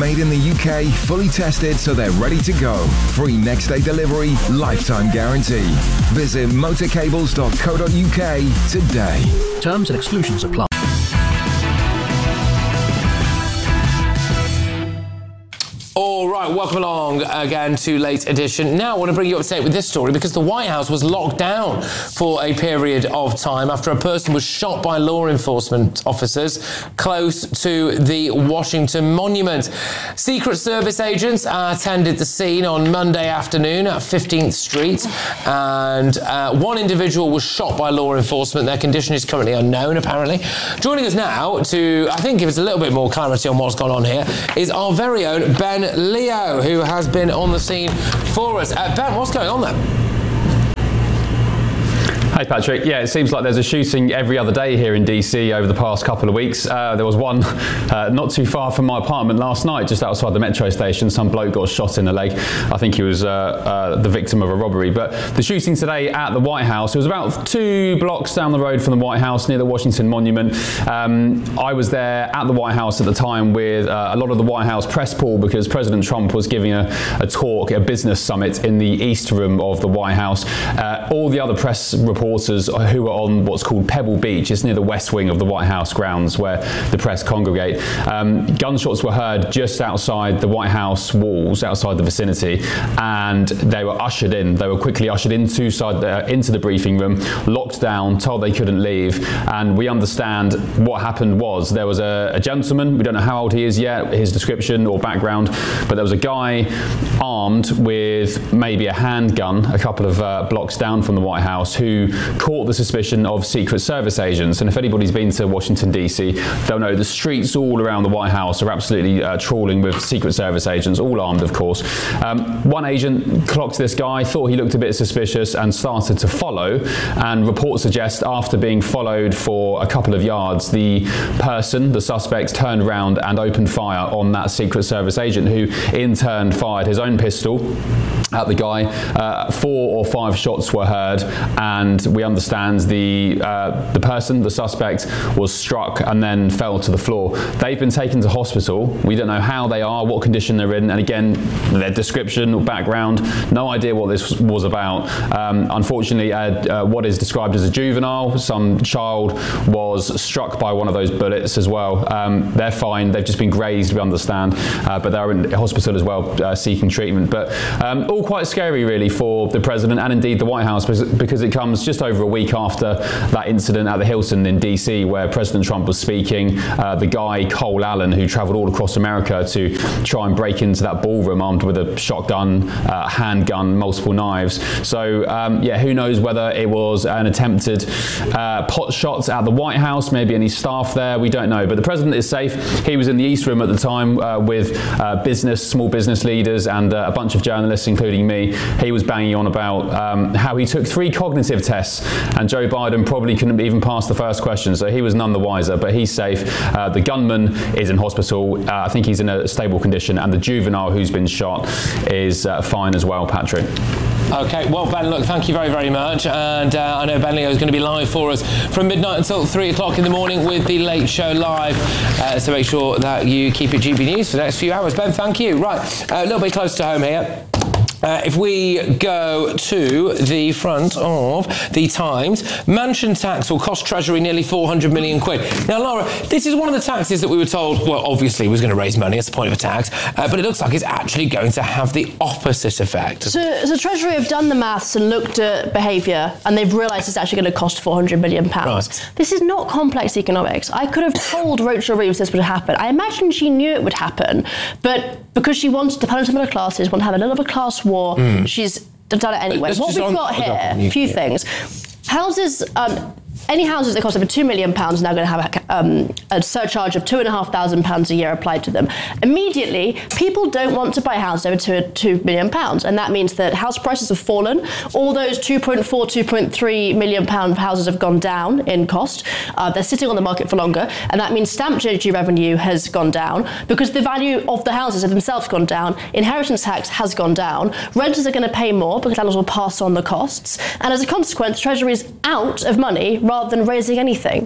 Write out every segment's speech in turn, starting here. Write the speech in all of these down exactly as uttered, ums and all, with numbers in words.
Made in the U K, fully tested so they're ready to go. Free next day delivery, lifetime guarantee. Visit motorcables dot co dot U K today. Terms and exclusions apply. All right, welcome along again to Late Edition. Now I want to bring you up to date with this story because the White House was locked down for a period of time after a person was shot by law enforcement officers close to the Washington Monument. Secret Service agents attended the scene on Monday afternoon at fifteenth Street, and uh, one individual was shot by law enforcement. Their condition is currently unknown, apparently. Joining us now to, I think, give us a little bit more clarity on what's gone on here is our very own Ben Leo, who has been on the scene for us. Uh, Ben, what's going on there? Hey Patrick, yeah, it seems like there's a shooting every other day here in D C over the past couple of weeks. Uh, there was one uh, not too far from my apartment last night, just outside the metro station. Some bloke got shot in the leg. I think he was uh, uh, the victim of a robbery. But the shooting today at the White House, it was about two blocks down the road from the White House near the Washington Monument. Um, I was there at the White House at the time with uh, a lot of the White House press pool because President Trump was giving a, a talk, a business summit in the East Room of the White House. Uh, all the other press reporters who are on what's called Pebble Beach. It's near the west wing of the White House grounds where the press congregate. Um, gunshots were heard just outside the White House walls, outside the vicinity, and they were ushered in. They were quickly ushered into, uh, into the briefing room, locked down, told they couldn't leave, and we understand what happened was there was a, a gentleman, we don't know how old he is yet, his description or background, but there was a guy armed with maybe a handgun a couple of uh, blocks down from the White House who caught the suspicion of Secret Service agents. And if anybody's been to Washington D C, they'll know the streets all around the White House are absolutely uh, trawling with Secret Service agents, all armed of course. Um, one agent clocked this guy, thought he looked a bit suspicious and started to follow, and reports suggest after being followed for a couple of yards, the person, the suspect, turned around and opened fire on that Secret Service agent, who in turn fired his own pistol at the guy. Uh, four or five shots were heard, and we understand the uh, the person, the suspect, was struck and then fell to the floor. They've been taken to hospital. We don't know how they are, what condition they're in, and again, their description or background, no idea what this was about. Um, unfortunately, uh, uh, what is described as a juvenile, some child was struck by one of those bullets as well. Um, they're fine. They've just been grazed, we understand, uh, but they're in hospital as well, uh, seeking treatment. But um, all quite scary really for the president and indeed the White House, because it comes just over a week after that incident at the Hilton in D C where President Trump was speaking. Uh, the guy Cole Allen, who travelled all across America to try and break into that ballroom armed with a shotgun, uh, handgun, multiple knives. So um, yeah, who knows whether it was an attempted uh, pot shots at the White House, maybe any staff there, we don't know. But the president is safe. He was in the East Room at the time uh, with uh, business, small business leaders and uh, a bunch of journalists, including me. He was banging on about um, how he took three cognitive tests and Joe Biden probably couldn't even pass the first question, so he was none the wiser, but he's safe. Uh, the gunman is in hospital. Uh, I think he's in a stable condition, and the juvenile who's been shot is uh, fine as well, Patrick. Okay, well, Ben, look, thank you very, very much. And uh, I know Ben Leo is going to be live for us from midnight until three o'clock in the morning with the Late Show Live. Uh, so make sure that you keep it G B News for the next few hours. Ben, thank you. Right, uh, a little bit close to home here. Uh, if we go to the front of the Times, mansion tax will cost Treasury nearly four hundred million quid. Now, Laura, this is one of the taxes that we were told, well, obviously was going to raise money. That's the point of a tax. Uh, but it looks like it's actually going to have the opposite effect. So, so Treasury have done the maths and looked at behaviour, and they've realised it's actually going to cost four hundred million pounds. Right. This is not complex economics. I could have told Rachel Reeves this would happen. I imagine she knew it would happen, but because she wanted to punish the middle classes, want to have a little bit of class war, mm. she's done it anyway. What we've on, got here, a few yeah. things. Houses, um, any houses that cost over two million pounds are now going to have a, um, a surcharge of two thousand five hundred pounds a year applied to them. Immediately, people don't want to buy houses over two million pounds, and that means that house prices have fallen. All those two point four, two point three million pound houses have gone down in cost. Uh, they're sitting on the market for longer, and that means stamp duty revenue has gone down because the value of the houses have themselves gone down. Inheritance tax has gone down. Renters are going to pay more because landlords will pass on the costs, and as a consequence, Treasury is out of money rather than raising anything.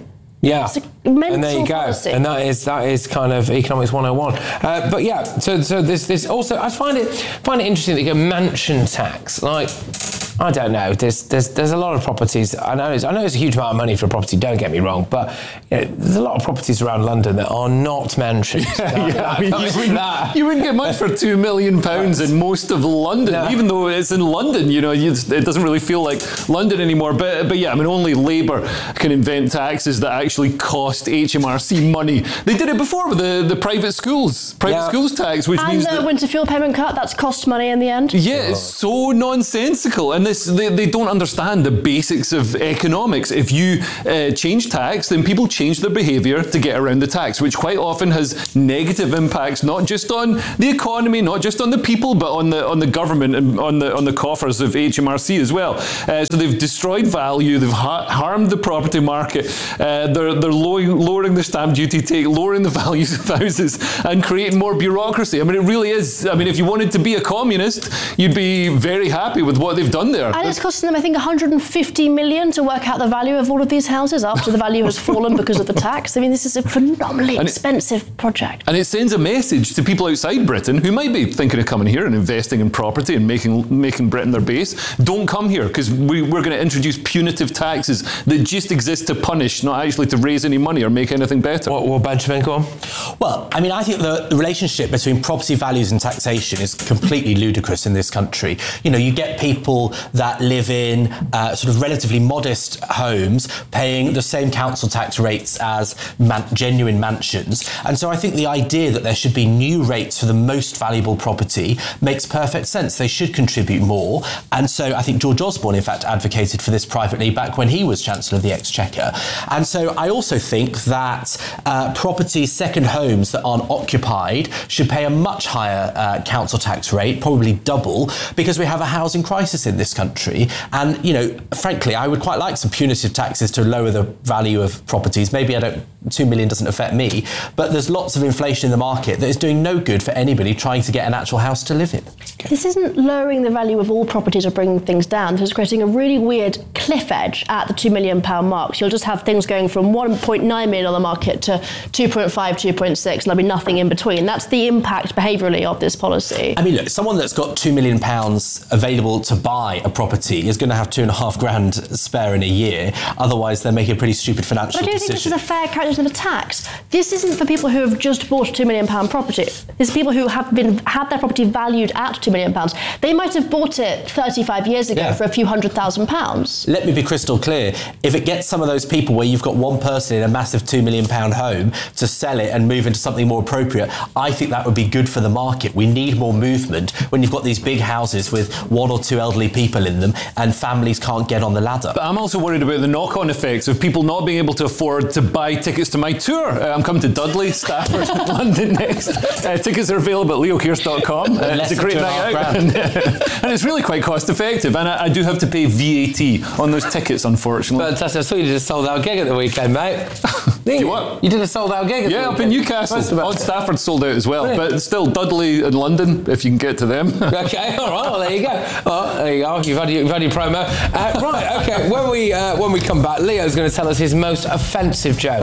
Yeah, it's a mental and there you go. policy. And that is that is kind of economics one oh one. Uh, but yeah, so so this this also I find it find it interesting that you go mansion tax. Like, I don't know. There's there's there's a lot of properties. I know it's, I know it's a huge amount of money for a property. Don't get me wrong, but you know, there's a lot of properties around London that are not mansions. Yeah, yeah, I mean, you, That- wouldn't, that- you wouldn't get much for two million pounds in most of London, No. even though it's in London. You know, you, it doesn't really feel like London anymore. But but yeah, I mean, only Labour can invent taxes that actually cost H M R C money. They did it before with the, the private schools, private Yeah. schools tax, which And means the that. winter fuel payment cut, that's cost money in the end. Yeah, it's so nonsensical, and this they, they don't understand the basics of economics. If you uh, change tax, then people change their behaviour to get around the tax, which quite often has negative impacts, not just on the economy, not just on the people, but on the on the government and on the on the coffers of H M R C as well. Uh, so they've destroyed value, they've ha- harmed the property market, uh, they're they're lowering, lowering the stamp duty take, lowering the values of houses, and creating more bureaucracy. I mean, it really is. I mean, if you wanted to be a communist, you'd be very happy with what they've done there. And it's costing them, I think, one hundred fifty million to work out the value of all of these houses after the value has fallen because of the tax. I mean, this is a phenomenally And it- expensive project. And it sends a message to people outside Britain who might be thinking of coming here and investing in property and making making Britain their base. Don't come here, because we, we're going to introduce punitive taxes that just exist to punish, not actually to raise any money or make anything better. What, what Benjamin, go on. Well, I mean, I think the, the relationship between property values and taxation is completely ludicrous in this country. You know, you get people that live in uh, sort of relatively modest homes paying the same council tax rates as man- genuine mansions. And so I think the idea that there should be new rates for the most valuable property makes perfect sense. They should contribute more. And so I think George Osborne, in fact, advocated for this privately back when he was Chancellor of the Exchequer. And so I also think that uh, property, second homes that aren't occupied should pay a much higher uh, council tax rate, probably double, because we have a housing crisis in this country. And, you know, frankly, I would quite like some punitive taxes to lower the value of properties. Maybe I don't, two million doesn't affect me, but there's lots of inflation in the market that is doing no good for anybody trying to get an actual house to live in. This isn't lowering the value of all properties or bringing things down. This is creating a really weird cliff edge at the two million pound mark. So you'll just have things going from one point nine million on the market to two point five, two point six, and there'll be nothing in between. That's the impact behaviourally of this policy. I mean, look, someone that's got two million pounds available to buy a property is going to have two and a half grand spare in a year. Otherwise, they're making a pretty stupid financial But I don't decision. think this is a fair calculation of the tax. This isn't for people who have just bought a two million pound property. This is people who have been had their property valued at two million pounds. They might have bought it thirty-five years ago Yeah. for a few hundred thousand pounds. Let me be crystal clear. If it gets some of those people where you've got one person in a massive two million pound home to sell it and move into something more appropriate, I think that would be good for the market. We need more movement when you've got these big houses with one or two elderly people in them and families can't get on the ladder. But I'm also worried about the knock-on effects of people not being able to afford to buy tickets to my tour. Uh, I'm coming to Dudley, Stafford, London next. Uh, tickets are available at leo kearse dot com. Uh, it's a great night out. And, and it's really quite cost-effective. And I, I do have to pay V A T on those tickets, unfortunately. Fantastic. I saw you did a sold-out gig at the weekend, mate. Do you what? You did a sold-out gig at Yeah, the up in weekend. Newcastle. Most of it. Odd Stafford sold out as well. Really? But still, Dudley and London, if you can get to them. Okay, all right. Well, there you go. Oh, there you go. You've had your, you've had your promo. Uh, right. Okay. When we uh, when we come back, Leo's going to tell us his most offensive joke.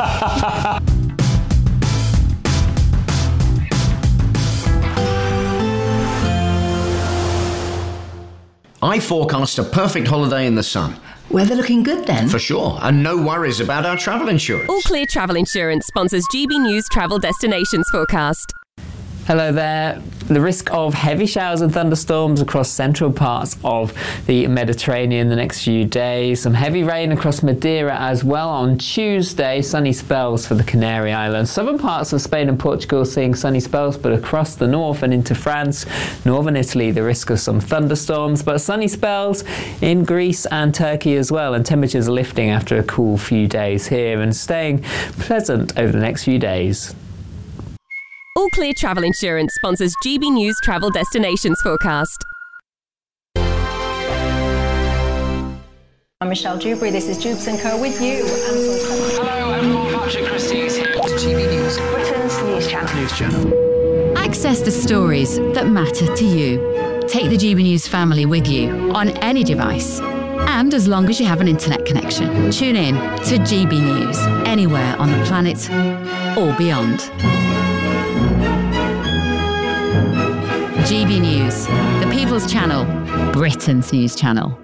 I forecast a perfect holiday in the sun. Weather looking good then? For sure, and no worries about our travel insurance. All Clear Travel Insurance sponsors G B News Travel Destinations Forecast. Hello there. The risk of heavy showers and thunderstorms across central parts of the Mediterranean the next few days. Some heavy rain across Madeira as well on Tuesday. Sunny spells for the Canary Islands. Southern parts of Spain and Portugal seeing sunny spells, but across the north and into France, northern Italy, the risk of some thunderstorms, but sunny spells in Greece and Turkey as well. And temperatures lifting after a cool few days here and staying pleasant over the next few days. All Clear Travel Insurance sponsors G B News Travel Destinations Forecast. I'm Michelle Dewberry. This is Jubes and Co with you. Hello, everyone. Patrick Christie is here to G B News, Britain's news channel. News channel. Access the stories that matter to you. Take the G B News family with you on any device. and as long as you have an internet connection. Tune in to G B News, anywhere on the planet or beyond. G B News, the People's Channel, Britain's news channel.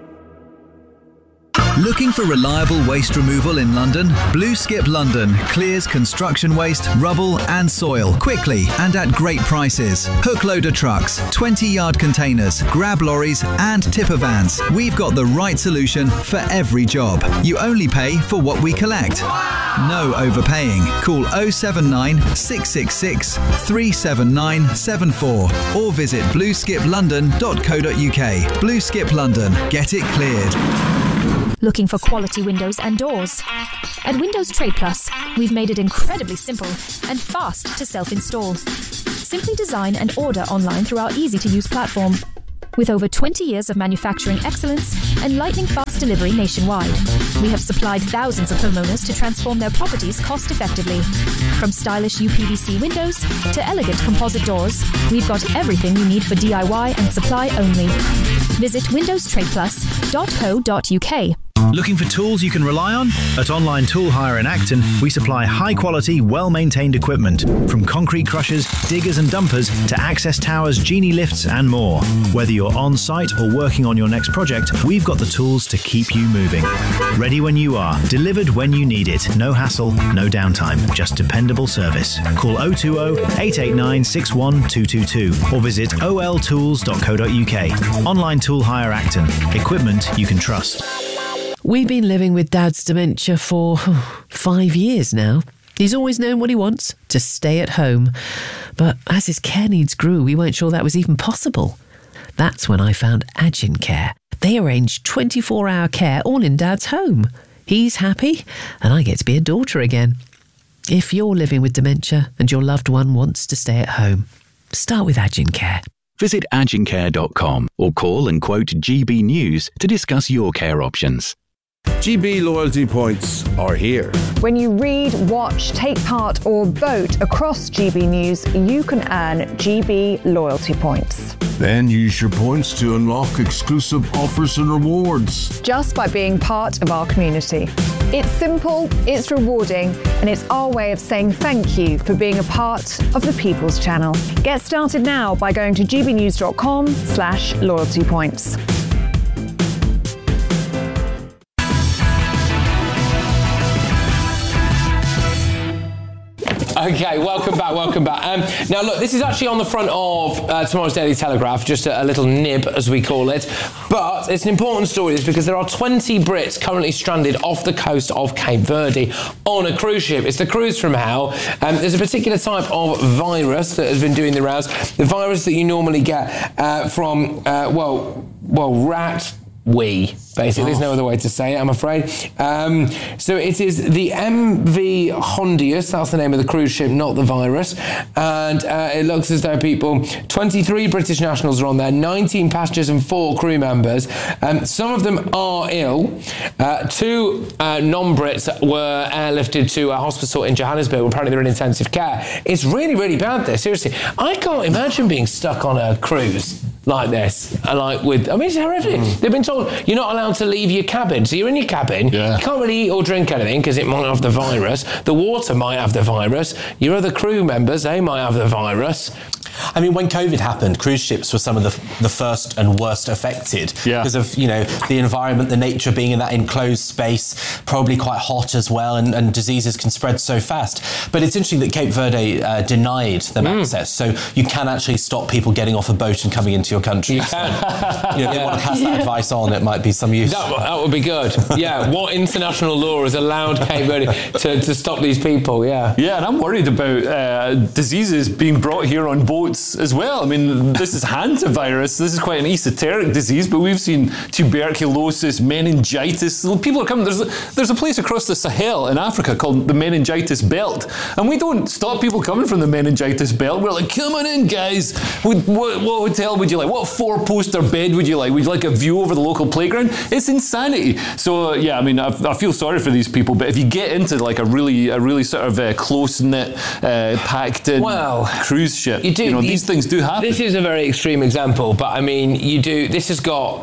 Looking for reliable waste removal in London? Blue Skip London clears construction waste, rubble and soil quickly and at great prices. Hook loader trucks, twenty yard containers, grab lorries and tipper vans. We've got the right solution for every job. You only pay for what we collect. No overpaying. Call oh seven nine, six six six, three seven nine seven four or visit blue skip london dot co dot uk. Blue Skip London. Get it cleared. Looking for quality windows and doors? At Windows Trade Plus, we've made it incredibly simple and fast to self-install. Simply design and order online through our easy-to-use platform. With over twenty years of manufacturing excellence and lightning-fast delivery nationwide, we have supplied thousands of homeowners to transform their properties cost-effectively. From stylish U P V C windows to elegant composite doors, we've got everything you need for D I Y and supply only. Visit windows trade plus dot co dot uk. Looking for tools you can rely on? At Online Tool Hire in Acton, we supply high-quality, well-maintained equipment, from concrete crushers, diggers and dumpers to access towers, genie lifts and more. Whether you're on-site or working on your next project, we've got the tools to keep you moving. Ready when you are, delivered when you need it. No hassle, no downtime, just dependable service. Call oh two oh, eight eight nine, six one two two two or visit o l tools dot co dot uk. Online Tool Hire Acton. Equipment you can trust. We've been living with Dad's dementia for five years now. He's always known what he wants, to stay at home. But as his care needs grew, we weren't sure that was even possible. That's when I found Agin Care. They arrange twenty-four hour care all in Dad's home. He's happy, and I get to be a daughter again. If you're living with dementia and your loved one wants to stay at home, start with Agin Care. Visit agin care dot com or call and quote G B News to discuss your care options. G B loyalty points are here. When you read, watch, take part or vote across G B News, you can earn G B loyalty points. Then use your points to unlock exclusive offers and rewards. Just by being part of our community. It's simple, it's rewarding, and it's our way of saying thank you for being a part of the People's Channel. Get started now by going to gbnews dot com slash loyalty points. Okay, welcome back, welcome back. Um, now, look, this is actually on the front of uh, tomorrow's Daily Telegraph, just a, a little nib, as we call it. But it's an important story this because there are twenty Brits currently stranded off the coast of Cape Verde on a cruise ship. It's the Cruise from Hell. Um, there's a particular type of virus that has been doing the rounds. The virus that you normally get uh, from, uh, well, well, rat... wee, basically. There's no other way to say it, I'm afraid. Um, so it is the M V Hondius, that's the name of the cruise ship, not the virus. And uh, it looks as though people, twenty-three British nationals are on there, nineteen passengers and four crew members. Um, some of them are ill. Uh, two uh, non-Brits were airlifted to a hospital in Johannesburg. Apparently they're in intensive care. It's really, really bad there, seriously. I can't imagine being stuck on a cruise like this, and like with, I mean, it's horrific. Mm. They've been told you're not allowed to leave your cabin, so you're in your cabin. Yeah. You can't really eat or drink anything because it might have the virus. The water might have the virus. Your other crew members, they might have the virus. I mean, when COVID happened, cruise ships were some of the, the first and worst affected yeah. because of, you know, the environment, the nature being in that enclosed space, probably quite hot as well, and, and diseases can spread so fast. But it's interesting that Cape Verde uh, denied them mm. access, so you can actually stop people getting off a boat and coming into your country. You can. You know, if yeah. you want to pass that advice on, it might be some use. That, that would be good. Yeah, what international law has allowed Cape Verde to, to stop these people? Yeah. Yeah, and I'm worried about uh, diseases being brought here on boats as well. I mean, this is hantavirus. This is quite an esoteric disease, but we've seen tuberculosis, meningitis. People are coming. There's a, there's a place across the Sahel in Africa called the Meningitis Belt, and we don't stop people coming from the Meningitis Belt. We're like, come on in, guys. What, what, what hotel would you like? What four-poster bed would you like? Would you like a view over the local playground? It's insanity. So uh, yeah, I mean, I, I feel sorry for these people, but if you get into like a really, a really sort of uh, close-knit, uh, packed-in well, cruise ship, you do. You know, these things do happen. This is a very extreme example, but I mean, you do. This has got.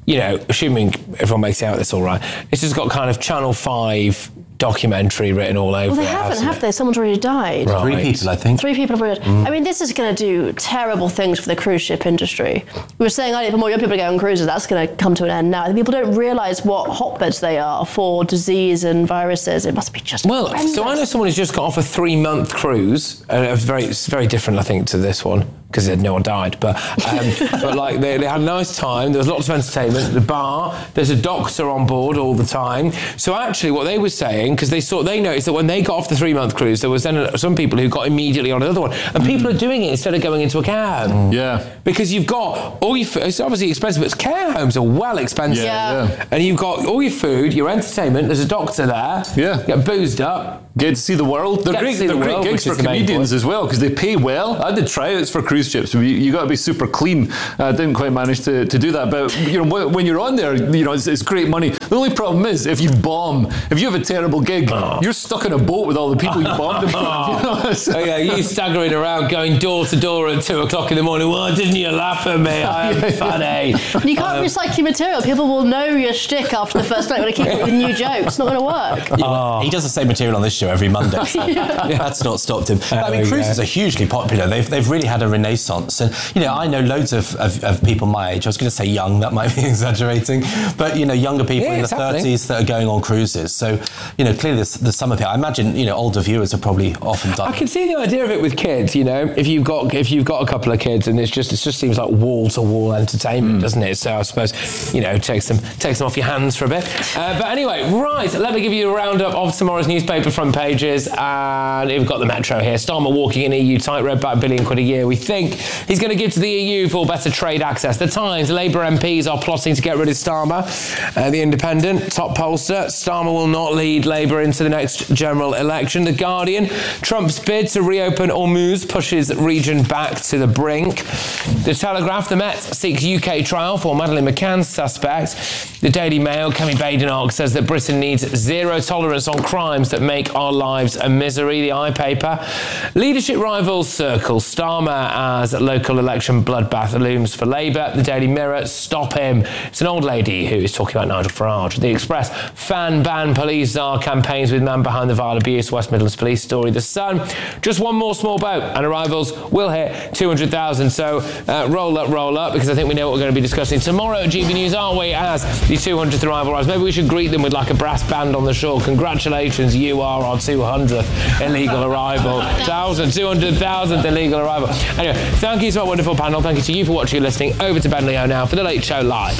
you know, assuming everyone makes out this all right, it's just got kind of Channel five documentary written all over Well, they it, haven't, hasn't have it? they? Someone's already died. Right. Three people, I think. Three people have already died. Mm. I mean, this is going to do terrible things for the cruise ship industry. We were saying earlier, the more young people go on cruises, that's going to come to an end now. People don't realise what hotbeds they are for disease and viruses. It must be just Well, horrendous. so I know someone who's just got off a three-month cruise. Uh, it's very, it's very different, I think, to this one, because no one died. But, um, but like, they, they had a nice time. There was lots of entertainment. The bar. There's a doctor on board all the time. So actually, what they were saying, because they saw, they noticed that when they got off the three-month cruise, there was then some people who got immediately on another one, and people are doing it instead of going into a cab. Yeah. Because you've got all your food. It's obviously expensive, but care homes are well expensive. Yeah, yeah. And you've got all your food, your entertainment. There's a doctor there. Yeah. Get boozed up. Get to see the world. They're Get to great, see they're the great world, gigs which for is the main comedians point. as well, because they pay well. I did tryouts for cruise ships. You, you got to be super clean. I uh, didn't quite manage to, to do that. But you know, when you're on there, you know, it's, it's great money. The only problem is if you bomb, if you have a terrible gig, oh. you're stuck in a boat with all the people you bombed in front of. You know? So, oh yeah, you staggering around, going door to door at two o'clock in the morning. Well, didn't you laugh at me? I'm funny. You can't um, recycle your material. People will know your shtick after the first night when they keep it with new jokes. It's not going to work. Yeah, oh. He does the same material on this show every Monday. So yeah. That's not stopped him. I mean, cruises are hugely popular. They've they've really had a renaissance. And, you know, I know loads of, of, of people my age. I was going to say young, that might be exaggerating. But, you know, younger people yeah, in the exactly. thirties that are going on cruises. So, you know, clearly there's, there's some appeal. I imagine, you know, older viewers have probably often done I can see the idea of it with kids, you know, if you've got if you've got a couple of kids and it's just it just seems like wall-to-wall entertainment, mm. doesn't it? So I suppose, you know, takes them takes them off your hands for a bit. Uh, but anyway, right, let me give you a roundup of tomorrow's newspaper front pages. And we've got the Metro here. Starmer walking an E U tightrope, about a billion quid a year, we think. He's going to give to the E U for better trade access. The Times, Labour M Ps are plotting to get rid of Starmer. Uh, the Independent, top pollster, Starmer will not lead Labour into the next general election. The Guardian, Trump's bid to reopen Hormuz pushes region back to the brink. The Telegraph, the Met seeks U K trial for Madeleine McCann's suspect. The Daily Mail, Kemi Badenoch says that Britain needs zero tolerance on crimes that make our lives a misery. The I paper, leadership rivals circle Starmer as local election bloodbath looms for Labour. The Daily Mirror, stop him. It's an old lady who is talking about Nigel Farage. The Express, fan ban police czar campaigns with man behind the vile abuse. West Midlands police story. The Sun, just one more small boat and arrivals will hit two hundred thousand. So uh, roll up, roll up, because I think we know what we're going to be discussing tomorrow at G B News, aren't we? As the two hundredth arrival arrives. Maybe we should greet them with like a brass band on the shore. Congratulations, you are our two hundredth illegal arrival. Thousand, two hundred thousand illegal arrival. Anyway, thank you to our wonderful panel. Thank you to you for watching and listening. Over to Ben Leo now for The Late Show Live.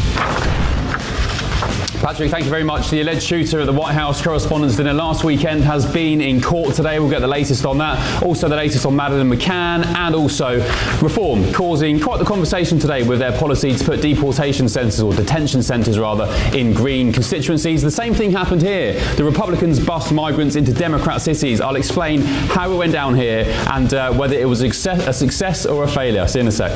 Patrick, thank you very much. The alleged shooter at the White House Correspondents' Dinner last weekend has been in court today. We'll get the latest on that. Also the latest on Madeleine McCann, and also Reform, causing quite the conversation today with their policy to put deportation centres, or detention centres rather, in green constituencies. The same thing happened here. The Republicans bust migrants into Democrat cities. I'll explain how it went down here and uh, whether it was a success, a success or a failure. See you in a sec.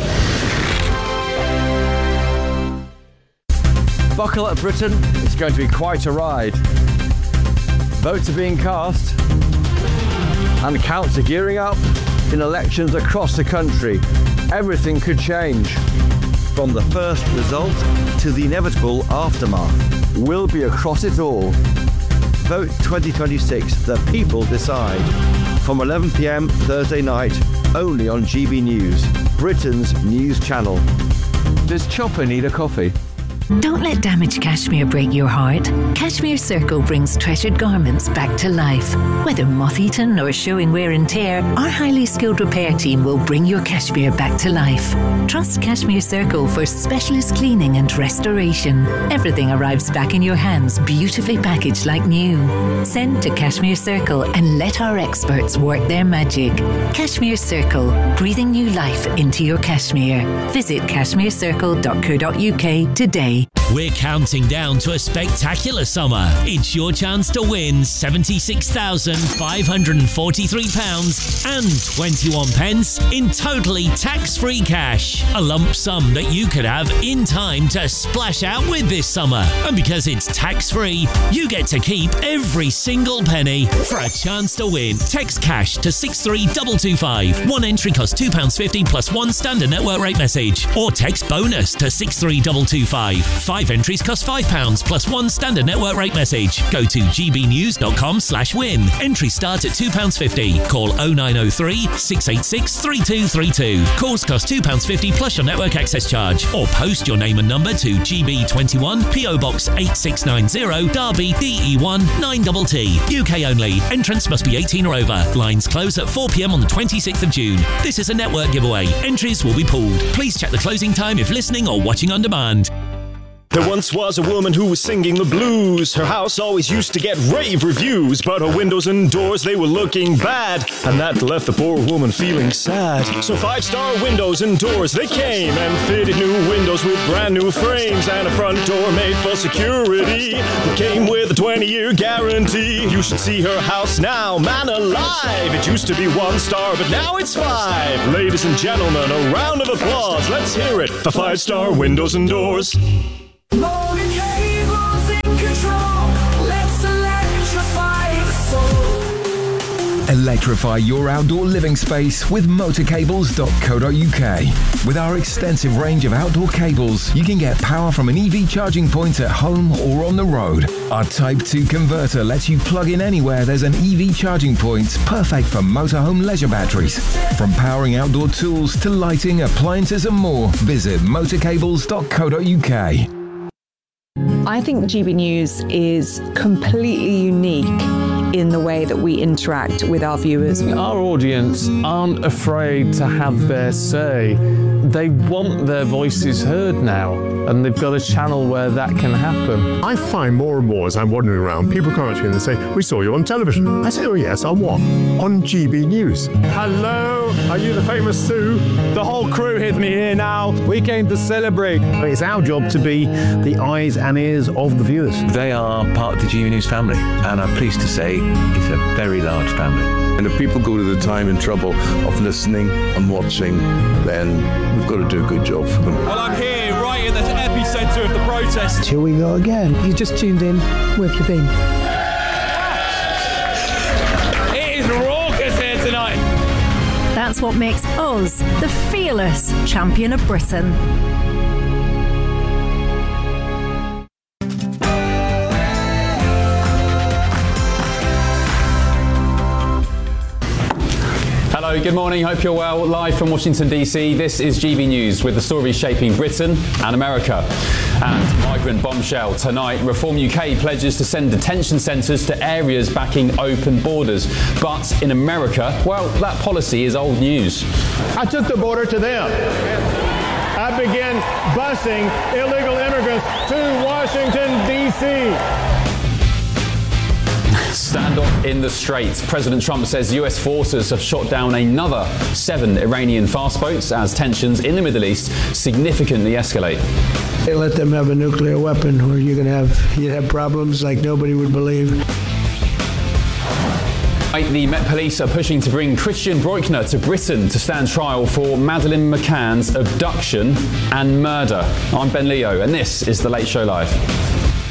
Buckle up, Britain. It's going to be quite a ride. Votes are being cast and counts are gearing up in elections across the country. Everything could change. From the first result to the inevitable aftermath. We'll be across it all. Vote twenty twenty-six. The people decide. From eleven p m Thursday night, only on G B News, Britain's news channel. Does Chopper need a coffee? Don't let damaged cashmere break your heart. Cashmere Circle brings treasured garments back to life. Whether moth-eaten or showing wear and tear, our highly skilled repair team will bring your cashmere back to life. Trust Cashmere Circle for specialist cleaning and restoration. Everything arrives back in your hands, beautifully packaged like new. Send to Cashmere Circle and let our experts work their magic. Cashmere Circle, breathing new life into your cashmere. Visit cashmere circle dot co dot U K today. We're counting down to a spectacular summer. It's your chance to win seventy-six thousand five hundred forty-three pounds and twenty-one pence in totally tax-free cash. A lump sum that you could have in time to splash out with this summer. And because it's tax-free, you get to keep every single penny. For a chance to win, text cash to six three two two five. One entry costs two pounds fifty plus one standard network rate message. Or text bonus to six three two two five. Five entries cost five pounds plus one standard network rate message. Go to gbnews.com slash win. Entry starts at two pounds fifty. Call oh nine oh three, six eight six, three two three two. Calls cost two pounds fifty plus your network access charge. Or post your name and number to G B twenty-one, P O Box eight six nine zero, Derby, D E one nine T T. U K only. Entrance must be eighteen or over. Lines close at four p.m. on the twenty-sixth of June. This is a network giveaway. Entries will be pooled. Please check the closing time if listening or watching on demand. There once was a woman who was singing the blues. Her house always used to get rave reviews, but her windows and doors, they were looking bad, and that left the poor woman feeling sad. So five-star windows and doors, they came and fitted new windows with brand new frames, and a front door made for security that came with a twenty-year guarantee. You should see her house now, man alive. It used to be one star, but now it's five. Ladies and gentlemen, a round of applause. Let's hear it for five-star windows and doors. Motor cables in control. Let's electrify the soul. Electrify your outdoor living space with motor cables dot co dot U K. With our extensive range of outdoor cables, you can get power from an E V charging point at home or on the road. Our Type two converter lets you plug in anywhere there's an E V charging point, perfect for motorhome leisure batteries. From powering outdoor tools to lighting, appliances and more, visit motor cables dot co dot U K. I think G B News is completely unique in the way that we interact with our viewers. Our audience aren't afraid to have their say. They want their voices heard now, and they've got a channel where that can happen. I find more and more as I'm wandering around, people come up to me and they say, "We saw you on television." I say, "Oh yes, on what?" "On G B News." Hello, are you the famous Sue? The whole crew with me here now. We came to celebrate. It's our job to be the eyes and ears of the viewers. They are part of the G B News family, and I'm pleased to say it's a very large family. And if people go to the time and trouble of listening and watching, then we've got to do a good job for them. Well, I'm here right in the epicentre of the protest. Here we go again. You just tuned in. Where have you been? It is raucous here tonight. That's what makes us the fearless champion of Britain. Hello, good morning, hope you're well. Live from Washington D C, this is G B News with the stories shaping Britain and America. And migrant bombshell tonight, Reform U K pledges to send detention centres to areas backing open borders. But in America, well, that policy is old news. I took the border to them. I began busing illegal immigrants to Washington, D C Standoff in the Strait. President Trump says U S forces have shot down another seven Iranian fast boats as tensions in the Middle East significantly escalate. They let them have a nuclear weapon where you can have you have problems like nobody would believe. The Met Police are pushing to bring Christian Broikner to Britain to stand trial for Madeleine McCann's abduction and murder. I'm Ben Leo, and this is The Late Show Live.